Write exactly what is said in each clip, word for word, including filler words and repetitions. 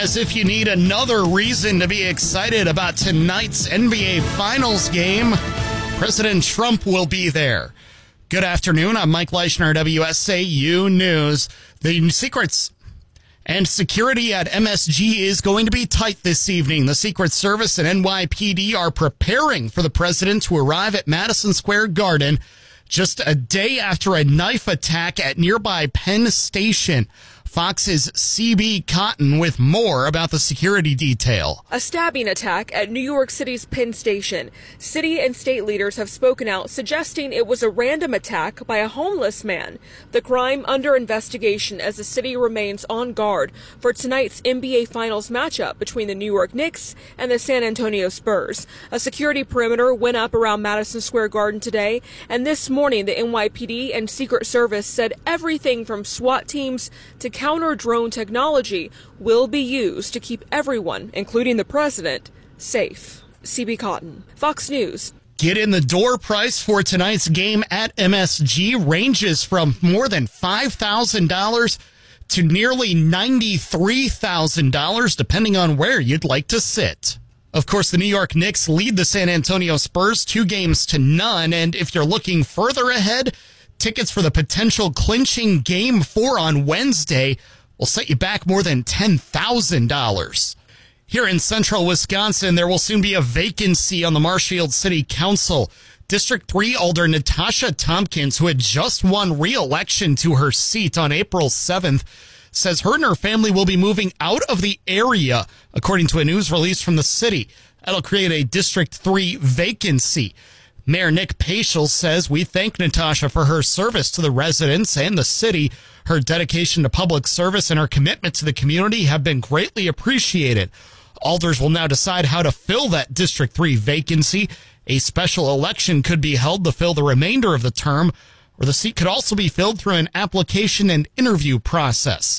As if you need another reason to be excited about tonight's N B A Finals game, President Trump will be there. Good afternoon. I'm Mike Leischner, W S A U News. The secrets and security at M S G is going to be tight this evening. The Secret Service and N Y P D are preparing for the president to arrive at Madison Square Garden just a day after a knife attack at nearby Penn Station. Fox's C B Cotton with more about the security detail. A stabbing attack at New York City's Penn Station. City and state leaders have spoken out, suggesting it was a random attack by a homeless man. The crime under investigation as the city remains on guard for tonight's N B A Finals matchup between the New York Knicks and the San Antonio Spurs. A security perimeter went up around Madison Square Garden today, and this morning the N Y P D and Secret Service said everything from SWAT teams to counter-drone technology will be used to keep everyone, including the president, safe. C B Cotton, Fox News. Get in the door price for tonight's game at M S G ranges from more than five thousand dollars to nearly ninety-three thousand dollars, depending on where you'd like to sit. Of course, the New York Knicks lead the San Antonio Spurs two games to none, and if you're looking further ahead, tickets for the potential clinching Game four on Wednesday will set you back more than ten thousand dollars. Here in central Wisconsin, there will soon be a vacancy on the Marshfield City Council. District three Alder Natasha Tompkins, who had just won re-election to her seat on April seventh, says her and her family will be moving out of the area, according to a news release from the city. That'll create a District three vacancy. Mayor Nick Paschal says, "We thank Natasha for her service to the residents and the city. Her dedication to public service and her commitment to the community have been greatly appreciated." Alders will now decide how to fill that District three vacancy. A special election could be held to fill the remainder of the term, or the seat could also be filled through an application and interview process.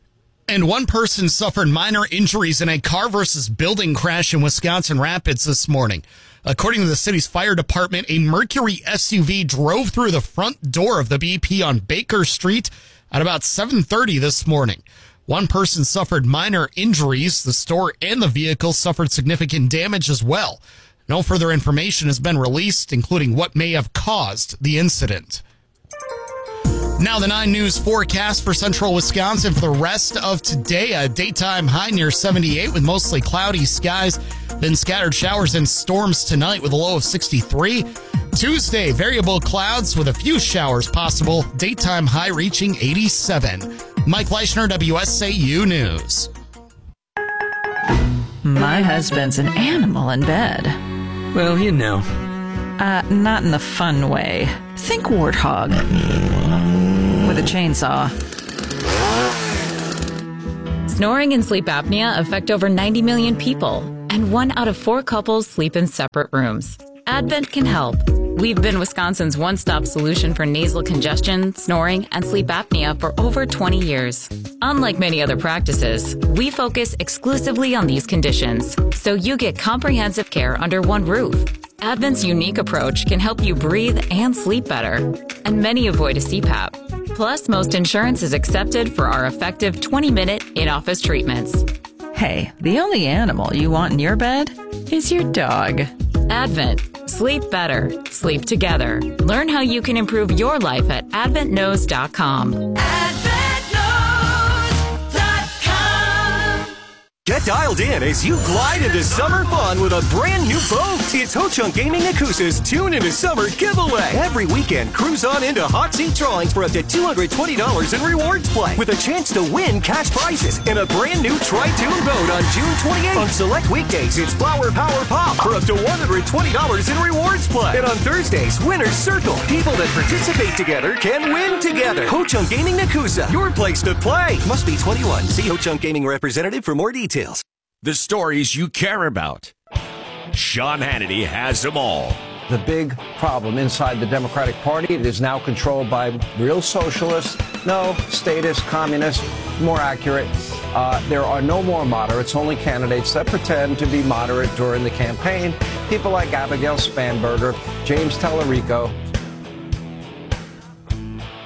And one person suffered minor injuries in a car versus building crash in Wisconsin Rapids this morning. According to the city's fire department, a Mercury S U V drove through the front door of the B P on Baker Street at about seven thirty this morning. One person suffered minor injuries. The store and the vehicle suffered significant damage as well. No further information has been released, including what may have caused the incident. Now the nine News forecast for central Wisconsin for the rest of today. A daytime high near seventy-eight with mostly cloudy skies, then scattered showers and storms tonight with a low of sixty-three. Tuesday, variable clouds with a few showers possible. Daytime high reaching eighty-seven. Mike Leischner, W S A U News. My husband's an animal in bed. Well, you know. Uh, not in the fun way. Think warthog. With a chainsaw. Snoring and sleep apnea affect over ninety million people, and one out of four couples sleep in separate rooms. Advent can help. We've been Wisconsin's one-stop solution for nasal congestion, snoring, and sleep apnea for over twenty years. Unlike many other practices, we focus exclusively on these conditions, so you get comprehensive care under one roof. Advent's unique approach can help you breathe and sleep better, and many avoid a C PAP. Plus, most insurance is accepted for our effective twenty-minute in-office treatments. Hey, the only animal you want in your bed is your dog. Advent. Sleep better. Sleep together. Learn how you can improve your life at advent knows dot com. Get dialed in as you glide into summer fun with a brand new boat. It's Ho-Chunk Gaming Nakusa's Tune into Summer giveaway. Every weekend, cruise on into hot seat drawings for up to two hundred twenty dollars in rewards play with a chance to win cash prizes and a brand new Tri-Tune boat on June twenty-eighth. On select weekdays, it's Flower Power Pop for up to one hundred twenty dollars in rewards play. And on Thursdays, Winner's Circle. People that participate together can win together. Ho-Chunk Gaming Nakusa, your place to play. Must be twenty-one. See Ho-Chunk Gaming representative for more details. The stories you care about. Sean Hannity has them all. The big problem inside the Democratic Party, it is now controlled by real socialists. No, statist, communists, more accurate. Uh, there are no more moderates, only candidates that pretend to be moderate during the campaign. People like Abigail Spanberger, James Tallarico.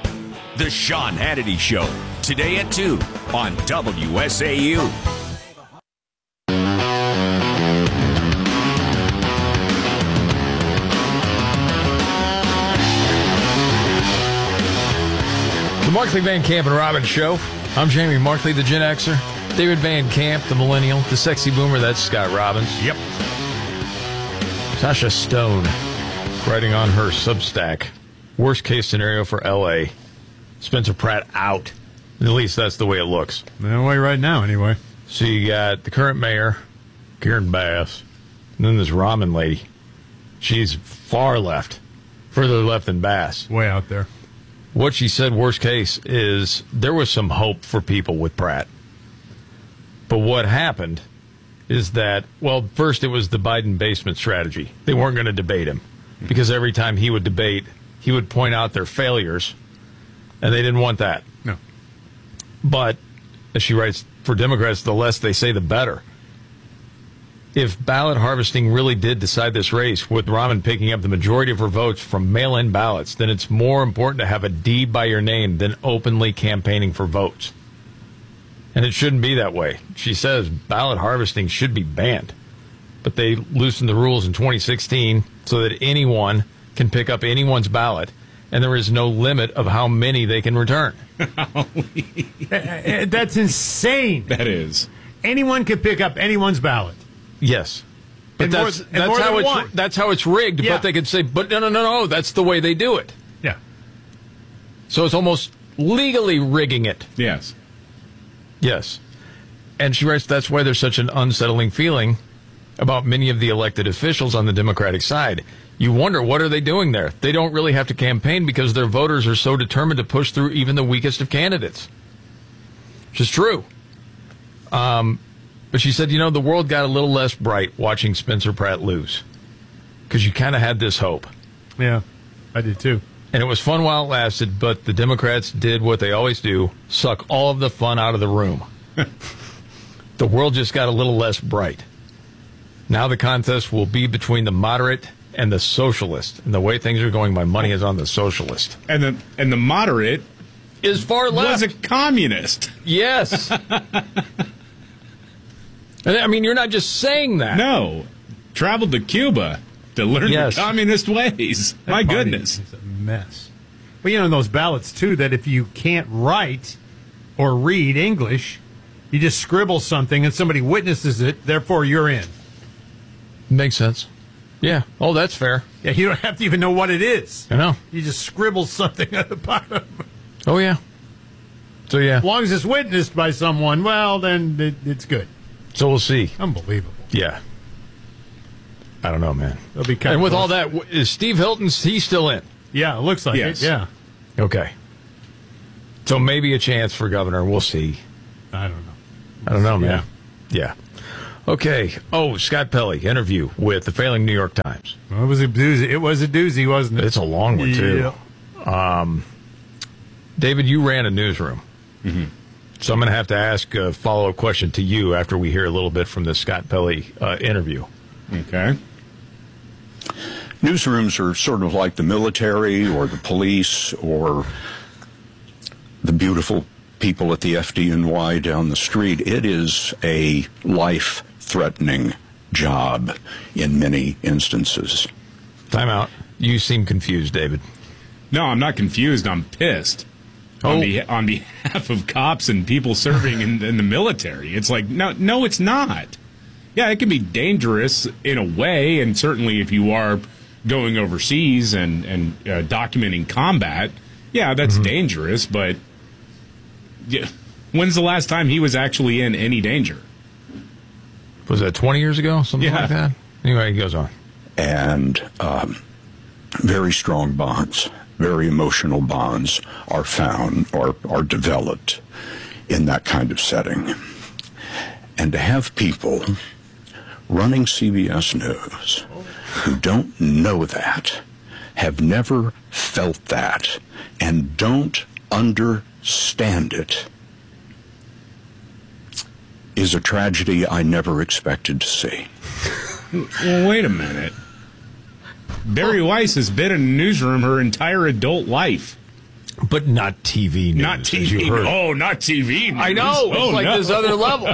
The Sean Hannity Show, today at two on W S A U. The Markley, Van Camp, and Robbins Show. I'm Jamie Markley, the Gen Xer. David Van Camp, the Millennial. The Sexy Boomer, that's Scott Robbins. Yep. Sasha Stone, writing on her Substack. Worst case scenario for L A. Spencer Pratt out. At least that's the way it looks. That way right now, anyway. So you got the current mayor, Karen Bass, and then this ramen lady. She's far left. Further left than Bass. Way out there. What she said, worst case, is there was some hope for people with Pratt. But what happened is that, well, first it was the Biden basement strategy. They weren't going to debate him because every time he would debate, he would point out their failures, and they didn't want that. No. But, as she writes, for Democrats, the less they say, the better. If ballot harvesting really did decide this race, with Rahman picking up the majority of her votes from mail-in ballots, then it's more important to have a D by your name than openly campaigning for votes. And it shouldn't be that way. She says ballot harvesting should be banned. But they loosened the rules in twenty sixteen so that anyone can pick up anyone's ballot, and there is no limit of how many they can return. That's insane. That is. Anyone can pick up anyone's ballot. Yes. But And that's, more- and that's, more how than it's, one. that's how it's rigged. Yeah. But they could say, but no, no, no, no, that's the way they do it. Yeah. So it's almost legally rigging it. Yes. Yes. And she writes, that's why there's such an unsettling feeling about many of the elected officials on the Democratic side. You wonder, what are they doing there? They don't really have to campaign because their voters are so determined to push through even the weakest of candidates. Which is true. Um, but she said, you know, the world got a little less bright watching Spencer Pratt lose. Because you kind of had this hope. Yeah, I did too. And it was fun while it lasted, but the Democrats did what they always do, suck all of the fun out of the room. The world just got a little less bright. Now the contest will be between the moderate and the socialist. And the way things are going, my money is on the socialist. And the and the moderate is far left. Was a communist. Yes. I mean, you're not just saying that. No. Traveled to Cuba to learn Yes. the communist ways. That My party goodness. is a mess. Well, you know, in those ballots, too, that if you can't write or read English, you just scribble something and somebody witnesses it, therefore you're in. Makes sense. Yeah. Oh, that's fair. Yeah, you don't have to even know what it is. I know. You just scribble something at the bottom. Oh, yeah. So, yeah. As long as it's witnessed by someone, well, then it, it's good. So we'll see. Unbelievable. Yeah. I don't know, man. It'll be kind and of with close. all that, w- is Steve Hilton's, he's still in? Yeah, it looks like Yes. it. Yeah. Okay. So maybe a chance for governor. We'll see. I don't know. I don't know, man. Yeah. Okay. Oh, Scott Pelley, interview with the failing New York Times. Well, it was a doozy. It was a doozy, wasn't it? It's a long one, too. Yeah. Um, David, you ran a newsroom. Mm-hmm. So I'm going to have to ask a follow-up question to you after we hear a little bit from the Scott Pelley uh, interview. Okay. Newsrooms are sort of like the military or the police or the beautiful people at the F D N Y down the street. It is a life-threatening job in many instances. Time out. You seem confused, David. No, I'm not confused. I'm pissed. Oh. On, be- on behalf of cops and people serving in, in the military. It's like, no, no, it's not. Yeah, it can be dangerous in a way, and certainly if you are going overseas and, and uh, documenting combat, yeah, that's Mm-hmm. dangerous, but yeah, when's the last time he was actually in any danger? Was that twenty years ago? Something Yeah. like that? Anyway, he goes on. And um, very strong bonds, very emotional bonds are found or are developed in that kind of setting. And to have people running C B S News who don't know that, have never felt that, and don't understand it is a tragedy I never expected to see. Well, wait a minute. Barry Weiss has been in a newsroom her entire adult life. But not T V news. Not as T V. you heard. Oh, not T V news. I know. It's Oh, like no. this other level.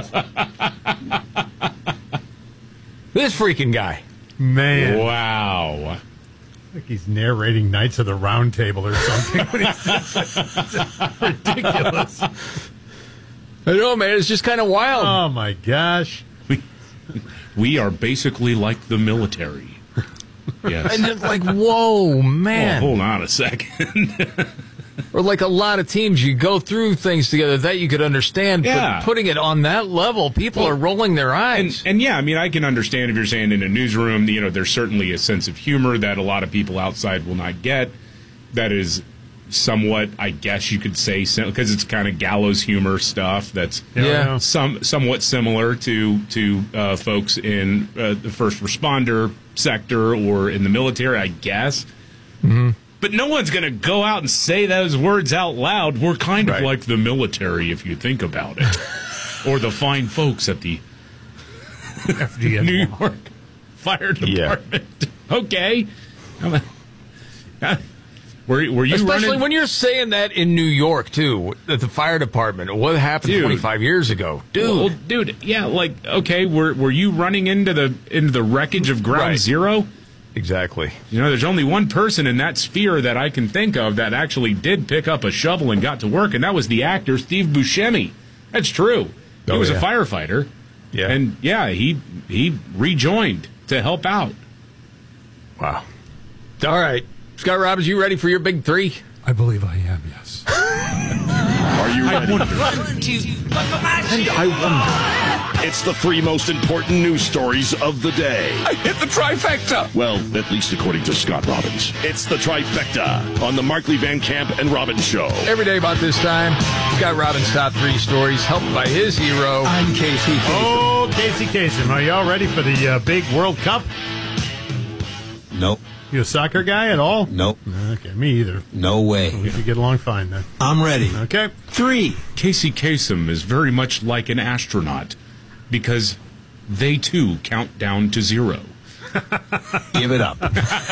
This freaking guy. Man. Wow. Like he's narrating Knights of the Round Table or something. Ridiculous. I know, man. It's just kind of wild. Oh, my gosh. We, we are basically like the military. Yes. And it's like, whoa, man. Oh, hold on a second. Or like a lot of teams, you go through things together that you could understand, yeah. but putting it on that level, people well, are rolling their eyes. And, and yeah, I mean, I can understand if you're saying in a newsroom, you know, there's certainly a sense of humor that a lot of people outside will not get. That is somewhat, I guess you could say, because it's kind of gallows humor stuff that's yeah. some somewhat similar to to uh, folks in uh, the first responder sector or in the military, I guess. Mm-hmm. But no one's going to go out and say those words out loud. We're kind of right. like the military, if you think about it. Or the fine folks at the F D N New York Fire Department. Yeah. Okay. Were, were you Especially running? when you're saying that in New York, too, at the fire department. What happened dude. twenty-five years ago? Dude. Well, dude, yeah, like, okay, were, were you running into the into the wreckage of Ground right. Zero? Exactly. You know, there's only one person in that sphere that I can think of that actually did pick up a shovel and got to work, and that was the actor Steve Buscemi. That's true. He oh, was yeah. a firefighter. Yeah. And, yeah, he he rejoined to help out. Wow. All right. Scott Robbins, you ready for your big three? I believe I am, yes. Are you ready? I wonder. And I wonder. It's the three most important news stories of the day. I hit the trifecta. Well, at least according to Scott Robbins. It's the trifecta on the Markley Van Camp and Robbins Show. Every day about this time, Scott Robbins' top three stories, helped by his hero. I'm Casey Kasem. Oh, Casey Kasem. Are y'all ready for the uh, big World Cup? Nope. You a soccer guy at all? Nope. Okay, me either. No way. We could get along fine then. I'm ready. Okay. Three. Casey Kasem is very much like an astronaut because they too count down to zero. Give it up.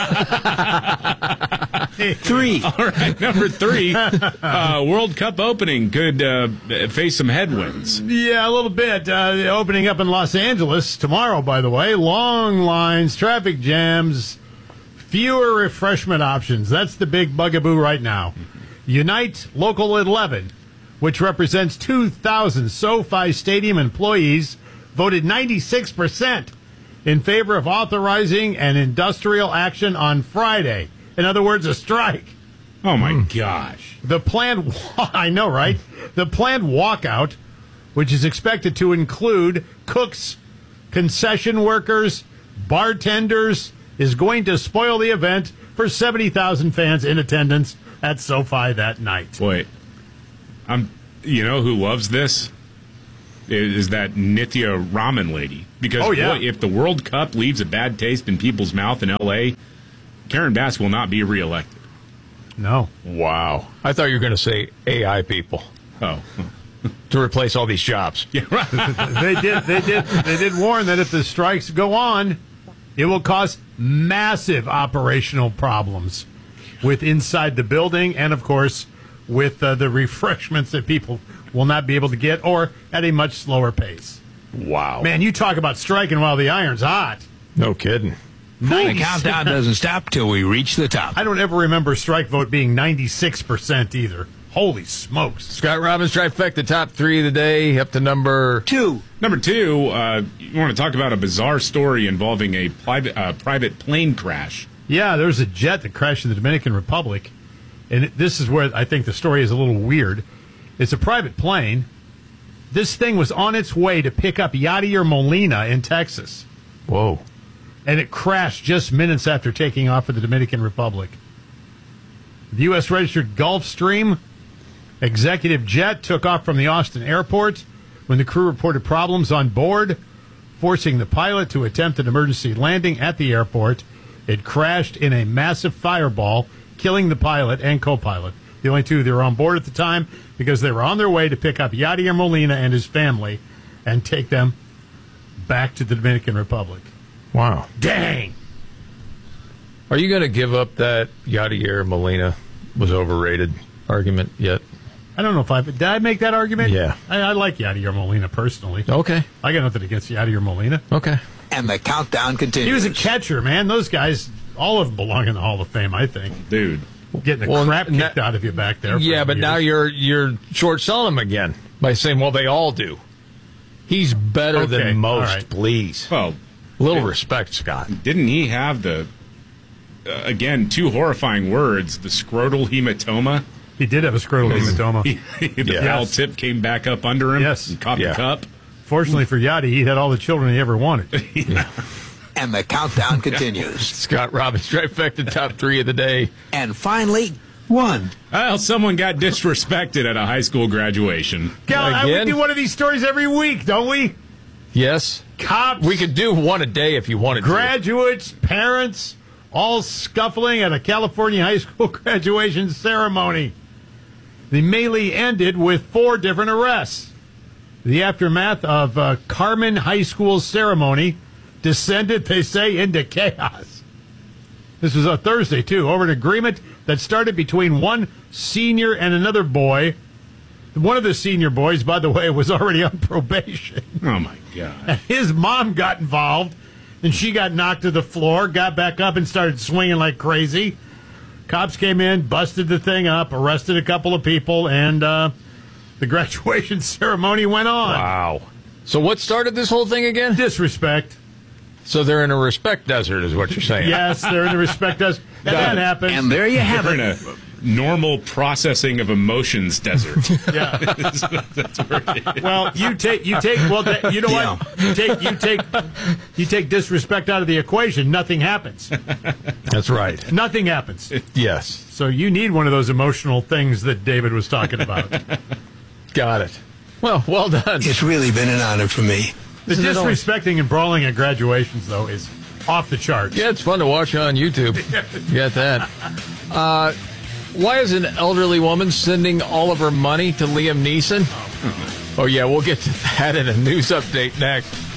Three. All right, number three. Uh, World Cup opening could uh, face some headwinds. Yeah, a little bit. Uh, opening up in Los Angeles tomorrow, by the way. Long lines, traffic jams, fewer refreshment options. That's the big bugaboo right now. Unite Local eleven, which represents two thousand SoFi Stadium employees, voted ninety-six percent in favor of authorizing an industrial action on Friday. In other words, a strike. Oh, my mm. gosh. The planned, I know, right? The planned walkout, which is expected to include cooks, concession workers, bartenders, is going to spoil the event for seventy thousand fans in attendance at SoFi that night. Boy, I'm, you know who loves this? Is that Nithya Raman lady. Because oh, yeah. boy, if the World Cup leaves a bad taste in people's mouth in L A, Karen Bass will not be reelected. No. Wow. I thought you were going to say A I people. Oh. To replace all these jobs. Yeah, right. they did they did they did warn that if the strikes go on, it will cause massive operational problems with inside the building and of course with uh, the refreshments that people will not be able to get or at a much slower pace. Wow. Man, you talk about striking while the iron's hot. No kidding. The countdown doesn't stop till we reach the top. I don't ever remember strike vote being ninety-six percent either. Holy smokes. Scott Robbins, trifecta, top three of the day, up to number two. Number two, uh, you want to talk about a bizarre story involving a private, uh, private plane crash. Yeah, there's a jet that crashed in the Dominican Republic. And this is where I think the story is a little weird. It's a private plane. This thing was on its way to pick up Yadier Molina in Texas. Whoa. And it crashed just minutes after taking off for the Dominican Republic. The U S registered Gulfstream executive jet took off from the Austin airport when the crew reported problems on board, forcing the pilot to attempt an emergency landing at the airport. It crashed in a massive fireball, killing the pilot and co-pilot. The only two that were on board at the time because they were on their way to pick up Yadier Molina and his family and take them back to the Dominican Republic. Wow. Dang. Are you going to give up that Yadier Molina was overrated argument yet? I don't know if I did. I make that argument? Yeah. I, I like Yadier Molina personally. Okay. I got nothing against Yadier Molina. Okay. And the countdown continues. He was a catcher, man. Those guys, all of them belong in the Hall of Fame, I think. Dude. Getting the Well, crap kicked na- out of you back there. for Yeah, but years. now you're you're short selling him again by saying, well, they all do. He's better Okay, than most, all right. please. Well, little respect, Scott. Didn't he have the, uh, again, two horrifying words, the scrotal hematoma? He did have a scrotal hematoma. the Yes. foul tip came back up under him. Yes. And caught Yeah. the cup. Fortunately for Yachty, he had all the children he ever wanted. And the countdown continues. Scott Robbins, trifecta top three of the day. And finally, one. Well, someone got disrespected at a high school graduation. God, we Again? do one of these stories every week, don't we? Yes. Cops, We could do one a day if you wanted graduates, parents, all scuffling at a California high school graduation ceremony. The melee ended with four different arrests. The aftermath of uh, Carmen High School's ceremony descended, they say, into chaos. This was a Thursday, too, over an agreement that started between one senior and another boy. One of the senior boys, by the way, was already on probation. Oh, my God. And his mom got involved, and she got knocked to the floor, got back up, and started swinging like crazy. Cops came in, busted the thing up, arrested a couple of people, and uh, the graduation ceremony went on. Wow. So what started this whole thing again? Disrespect. So they're in a respect desert, is what you're saying. Yes, they're in the respect desert. And that happens. And there you have We're in it. a normal processing of emotions desert. Yeah. That's where it is. Well, you take you take well, that, you know what? You take you take you take disrespect out of the equation. Nothing happens. That's right. Nothing happens. Yes. So you need one of those emotional things that David was talking about. Got it. Well, well done. It's really been an honor for me. The Isn't it always- disrespecting and brawling at graduations, though, is off the charts. Yeah, it's fun to watch on YouTube. You got that. Uh, why is an elderly woman sending all of her money to Liam Neeson? Oh, yeah, we'll get to that in a news update next.